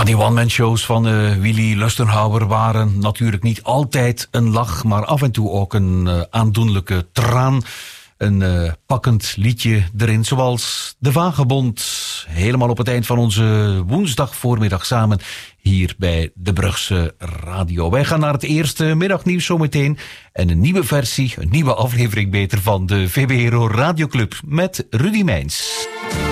Ja, die one-man-shows van Willy Lustenhouwer waren natuurlijk niet altijd een lach, maar af en toe ook een aandoenlijke traan. Een pakkend liedje erin, zoals De Vagebond. Helemaal op het eind van onze woensdagvoormiddag samen hier bij de Brugse Radio. Wij gaan naar het eerste middagnieuws zometeen. En een nieuwe versie, een nieuwe aflevering beter van de VBRO Radioclub met Rudy Meijns.